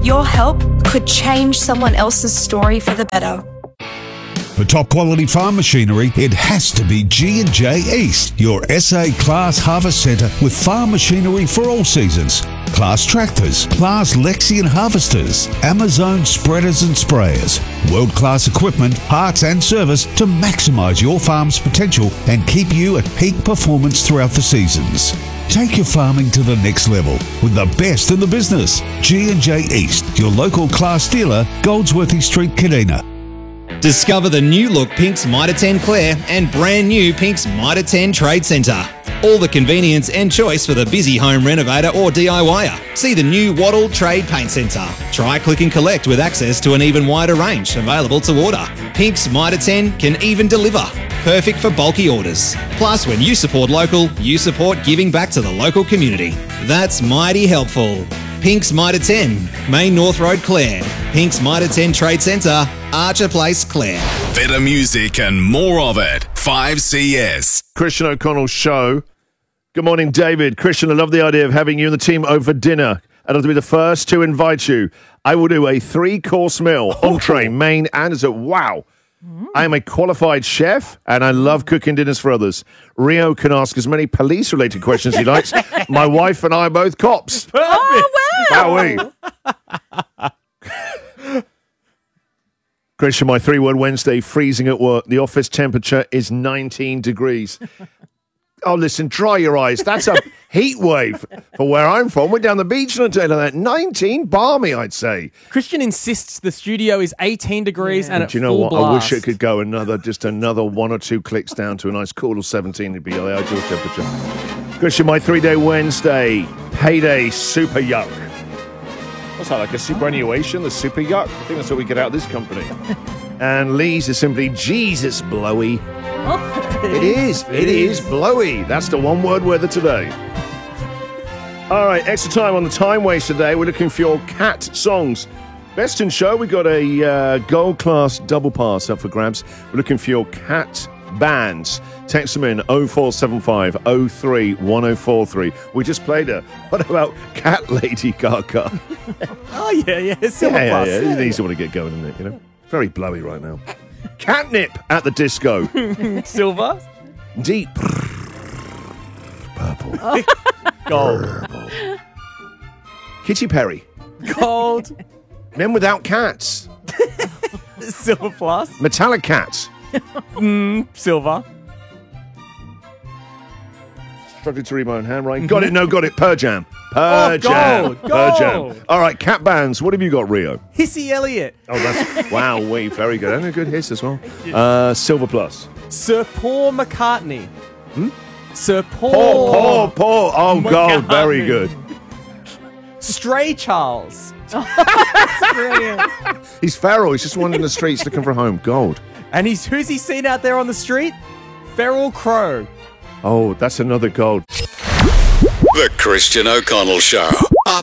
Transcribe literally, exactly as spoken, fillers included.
Your help could change someone else's story for the better. For top quality farm machinery, it has to be G and J East, your S A Class Harvest Centre with farm machinery for all seasons. Class tractors, Class Lexion harvesters, Amazon spreaders and sprayers, world-class equipment, parts and service to maximise your farm's potential and keep you at peak performance throughout the seasons. Take your farming to the next level with the best in the business. G and J East, your local Class dealer, Goldsworthy Street, Kadina. Discover the new look Pink's Mitre ten Clare and brand new Pink's Mitre ten Trade Centre. All the convenience and choice for the busy home renovator or DIYer. See the new Wattle Trade Paint Centre. Try click and collect with access to an even wider range available to order. Pink's Mitre ten can even deliver. Perfect for bulky orders. Plus, when you support local, you support giving back to the local community. That's mighty helpful. Pink's Mitre ten, Main North Road, Clare. Pink's Mitre ten Trade Centre, Archer Place, Clare. Better music and more of it. five C S. Christian O'Connell's show. Good morning, David. Christian, I love the idea of having you and the team over dinner. I'd love to be the first to invite you. I will do a three-course meal, entree, main, and dessert. Wow. I am a qualified chef, and I love cooking dinners for others. Rio can ask as many police-related questions he likes. My wife and I are both cops. Oh, wow. Wowee. Christian, my three-word Wednesday, freezing at work. The office temperature is nineteen degrees. Oh, listen, dry your eyes. That's a heat wave for where I'm from. We're down the beach on a day like that. nineteen, balmy, I'd say. Christian insists the studio is eighteen degrees yeah. and at Do you know full what? blast. I wish it could go another, just another one or two clicks down to a nice cool of seventeen. It'd be the ideal temperature. Christian, my three-day Wednesday, payday super yuck. What's that, like a superannuation, the super yuck? I think that's what we get out of this company. And Lee's is simply Jesus blowy. Oh, it is. It, it is. is blowy. That's the one-word weather today. All right, extra time on the time waste today. We're looking for your cat songs. Best in show, we got a uh, gold class double pass up for grabs. We're looking for your cat bands. Text them in oh four seven five oh three one oh four three. We just played her. What about Cat Lady Gaga? Oh, yeah, yeah. Silver yeah, plus. yeah, yeah. It's easy to get going, isn't it? You know, very blowy right now. Catnip at the disco. Silver. Deep. Purple. Oh. Gold. Purple. Katy Perry. Gold. Men Without Cats. Silver plus. Metallic Cats. mm, silver. Struggling to read my own handwriting. Got it, no, got it. Pearl Jam. Pearl oh, Jam. gold, Pearl gold. Jam. All right, cat bands. What have you got, Rio? Hissy Elliott. Oh, that's wow, wait, very good. And a good hiss as well. Uh, Silver Plus. Sir Paul McCartney. Hmm? Sir Paul. Paul, Paul, Paul. Oh, McCartney. gold, very good. Stray Charles. That's brilliant. He's feral. He's just wandering the streets looking for a home. Gold. And he's who's he seen out there on the street? Feral Crow. Oh, that's another gold. The Christian O'Connell Show.